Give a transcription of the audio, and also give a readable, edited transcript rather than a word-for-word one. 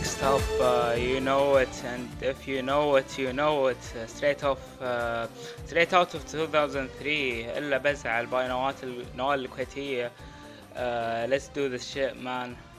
next up, you know it, and if you know it, you know it. Straight out of 2003. إلا بزعل by نوال الكويتية. Let's do this shit, man.